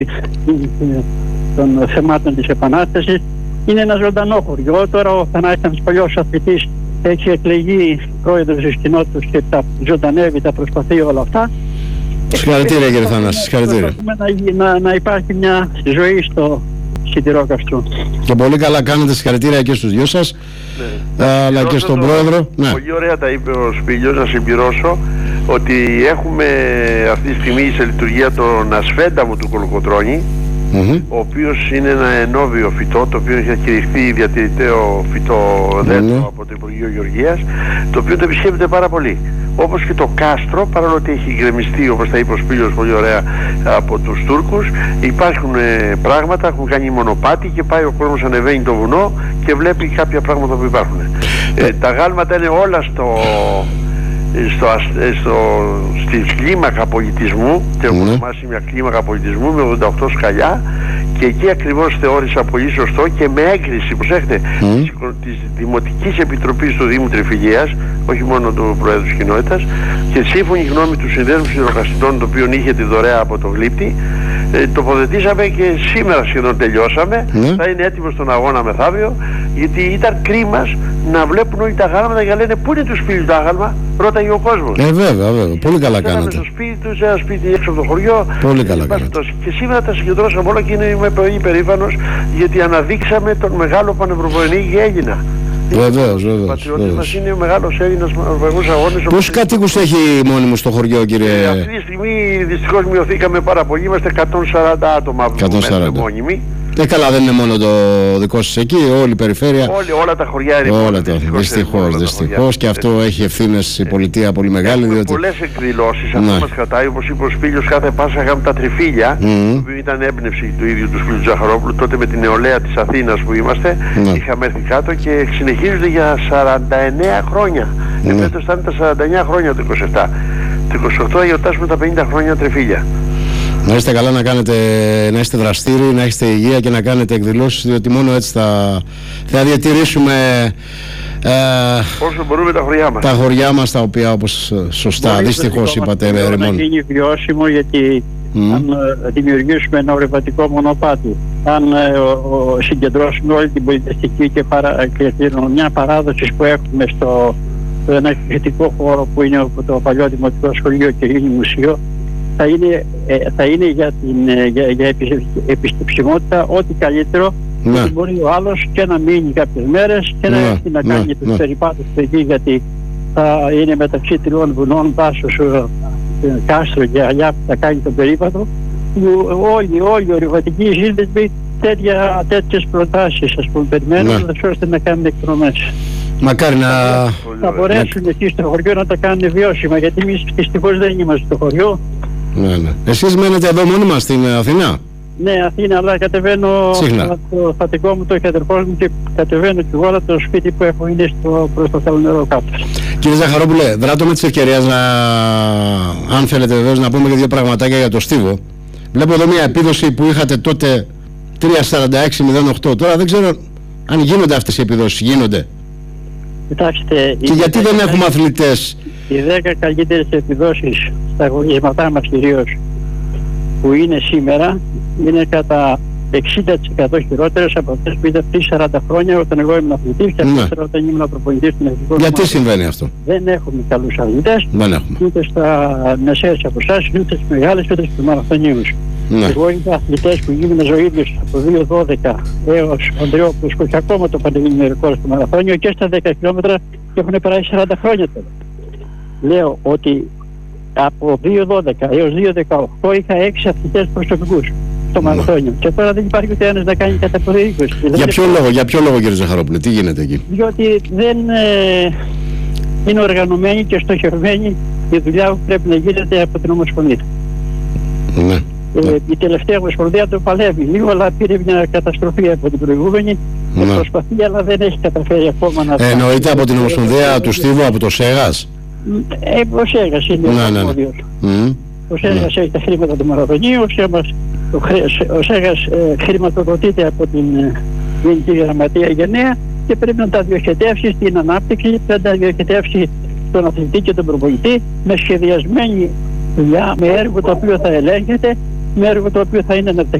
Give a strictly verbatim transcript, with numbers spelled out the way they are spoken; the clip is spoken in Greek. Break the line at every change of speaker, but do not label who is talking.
των θεμάτων της Επανάστασης. Είναι ένα ζωντανό χωριό. Τώρα ο Θανάσης, παλιός αθλητής, έχει εκλεγεί πρόεδρος της κοινότητας και τα ζωντανεύει, τα προσπαθεί όλα αυτά.
Συγχαρητήρια κύριε Θανάση, συγχαρητήρια.
Να, να, να υπάρχει μια ζωή στο Σιδηρόκαστρο.
Και πολύ καλά κάνετε, συγχαρητήρια και στους δυο σας, ναι. αλλά και στον το, πρόεδρο.
Ναι. Πολύ ωραία τα είπε ο Σπήλιος, να συμπληρώσω ότι έχουμε αυτή τη στιγμή σε λειτουργία τον ασφένταμο του Κολοκοτρώνη, mm-hmm. ο οποίος είναι ένα ενόβιο φυτό, το οποίο έχει κηρυχθεί διατηρηταίο φυτό δέντρο mm-hmm. από το Υπουργείο Γεωργίας, το οποίο το επισκέπτεται πάρα πολύ. Όπως και το κάστρο, παρόλο ότι έχει γκρεμιστεί, όπως τα είπε ο Σπήλιος πολύ ωραία, από τους Τούρκους, υπάρχουν ε, πράγματα, έχουν κάνει μονοπάτι και πάει ο κόσμος, ανεβαίνει το βουνό και βλέπει κάποια πράγματα που υπάρχουν. Ε, τα γάλματα είναι όλα στο... Στο, στο, στη κλίμακα πολιτισμού, και έχω ονομάσει μια κλίμακα πολιτισμού με ογδόντα οκτώ σκαλιά, και εκεί ακριβώς θεώρησα πολύ σωστό και με έγκριση, προσέχτε, mm. της, της Δημοτικής Επιτροπής του Δήμου Τρεφιλίας, όχι μόνο του Προέδρου της Κοινότητας, και σύμφωνη γνώμη του Συνδέσμου Σιδηροκαστητών, το οποίο είχε τη δωρεά από το Γλύπτη, ε, τοποθετήσαμε και σήμερα σχεδόν τελειώσαμε. Mm. Θα είναι έτοιμο στον αγώνα μεθαύριο, γιατί ήταν κρίμα να βλέπουν όλοι τα γάλματα και λένε πού είναι του Σπήλιου το άγαλμα, ρώταγε ο κόσμος.
Ε, βέβαια, βέβαια. Πολύ καλά κάνατε.
Στο σπίτι τους, ένα σπίτι έξω από το χωριό.
Πολύ καλά κάνατε.
Και σήμερα τα συγκεντρώσαμε όλα και είμαι πολύ περήφανος, γιατί αναδείξαμε τον μεγάλο πανευρωπαϊκό Έλληνα.
Βεβαίως, βεβαίως.
Ο πατριώτης μας είναι ο μεγάλος Έλληνας ευρωπαϊκούς αγώνες.
Πόσους κατοίκους έχει μόνιμους στο χωριό, κύριε?
Ε, αυτή τη στιγμή δυστυχώς μειωθήκαμε πάρα πολύ. Είμαστε εκατόν σαράντα άτομα που είμαστε μόνιμοι.
Και καλά, δεν είναι μόνο το δικό σας εκεί, όλη η περιφέρεια.
Όλη, όλα τα χωριά είναι
όλα τα, δυστυχώς, δυστυχώς. Και αυτό έχει ευθύνες η πολιτεία πολύ μεγάλη.
Έχουμε
διότι...
πολλές εκδηλώσεις, αυτό μας κρατάει. Όπως είπε ο Σπήλιος, κάθε Πάσχα είχαμε τα τριφύλια, mm. που ήταν έμπνευση του ίδιου του Σπήλιου Ζαχαρόπουλου. Τότε με την νεολαία της Αθήνας που είμαστε, mm. είχαμε έρθει κάτω και συνεχίζονται για σαράντα εννέα χρόνια. Mm. Εφέτος θα είναι τα σαράντα εννέα χρόνια το είκοσι επτά. Το είκοσι οκτώ θα γιορτάσουμε τα πενήντα χρόνια τριφύλια.
Να είστε καλά, να, κάνετε, να είστε δραστήριοι, να έχετε υγεία και να κάνετε εκδηλώσεις, διότι μόνο έτσι θα, θα διατηρήσουμε ε,
όσο μπορούμε τα χωριά μας.
Τα χωριά μας, τα οποία, όπως σωστά, Μπορεί δυστυχώς είπατε,
ρημών. Να γίνει βιώσιμο, γιατί mm. αν ε, δημιουργήσουμε ένα ορειβατικό μονοπάτι, αν ε, ο, ο, συγκεντρώσουμε όλη την πολιτιστική και, παρα, και μια παράδοση που έχουμε στο, στο ένα εκπληκτικό χώρο που είναι το παλιό Δημοτικό Σχολείο και γίνει μουσείο, θα είναι, ε, θα είναι για, την, ε, για, για επιστεψιμότητα ό,τι καλύτερο, ναι. γιατί μπορεί ο άλλος και να μείνει κάποιες μέρες και ναι. να έρθει να κάνει ναι. τους ναι. περιπάτους εκεί, γιατί θα είναι μεταξύ τριών βουνών, Πάσος, Κάστρο και Αλιά, που θα κάνει τον περίπατο. Όλοι, όλοι οι ορειβατικοί σύνδεσμοι τέτοιες προτάσεις, ας πούμε, περιμένουν, ναι. ώστε να κάνουν εκδρομές.
Μακάρι να...
Θα μπορέσουν εκεί στο χωριό να τα κάνουν βιώσιμα, γιατί εμείς δυστυχώς δεν είμαστε στο χωριό.
Ναι, ναι. Εσείς μένετε εδώ μόνιμα στην Αθήνα?
Ναι, Αθήνα, αλλά κατεβαίνω το φατικό μου, το έχει αδερφός μου, και κατεβαίνω και εγώ, το σπίτι που έχω είναι στο, προς το Καλονερό κάτω. Κύριε
Ζαχαρόπουλε, δράτω με τις ευκαιρίες να, αν θέλετε βεβαίως, να πούμε και δύο πραγματάκια για το Στίβο. Βλέπω εδώ μια επίδοση που είχατε τότε τρία σαράντα έξι μηδέν οκτώ. Τώρα δεν ξέρω αν γίνονται αυτές οι επιδόσεις. Γίνονται?
Κοιτάξτε,
και γιατί δεν έχουμε αθλητές?
Οι δέκα καλύτερες επιδόσεις στα αγωνίσματά μας κυρίως που είναι σήμερα είναι κατά εξήντα τοις εκατό χειρότερες από αυτές που ήταν πριν σαράντα χρόνια όταν εγώ ήμουν αθλητής και ναι. όταν ήμουν προπονητής στην εθνικό.
Γιατί ομάδα. Συμβαίνει αυτό?
Δεν έχουμε καλούς αθλητές, ούτε στα μεσαίες αποστάσεις, ούτε στις μεγάλες, ούτε στους μαραθωνίους. Ναι. Εγώ είδα αθλητές που γίνουν ζωήδιος από δύο δώδεκα έως ο Ανδρεόπουλος που έχει ακόμα το παντελήνιο ρεκόρ στο μαραθώνιο και στα δέκα χιλιόμετρα και έχουν περάσει σαράντα χρόνια τώρα. Λέω ότι από δύο δώδεκα έως δύο δεκαοκτώ είχα έξι αθλητές προσωπικούς στο μαραθώνιο. Και τώρα δεν υπάρχει ούτε ένας να κάνει κατά από είκοσι.
Για ποιο λόγο, για ποιο λόγο κύριε Ζαχαρόπουλε, τι γίνεται εκεί?
Διότι δεν ε, είναι οργανωμένη και στοχευμένη η δουλειά που πρέπει να γίνεται από την Ομοσπονδία.
Ναι.
Ε, η τελευταία Ομοσπονδία το παλεύει λίγο, αλλά πήρε μια καταστροφή από την προηγούμενη. Ναι. Προσπαθεί, αλλά δεν έχει καταφέρει ακόμα να...
Ε, εννοείται από την Ομοσπονδία του Στίβου, από το ΣΕΓΑΣ?
Ε, ο ΣΕΓΑΣ είναι ο αρμόδιος. Ο ΣΕΓΑΣ έχει τα χρήματα του μαραθωνίου, ο ΣΕΓΑΣ ε, χρηματοδοτείται από την Γενική Γραμματεία Γενναία και πρέπει να τα διοχετεύσει στην ανάπτυξη, πρέπει να τα διοχετεύσει στον αθλητή και τον προπονητή με σχεδιασμένη δουλειά, με έργο το οποίο θα ελέγχεται με έργο το οποίο θα είναι να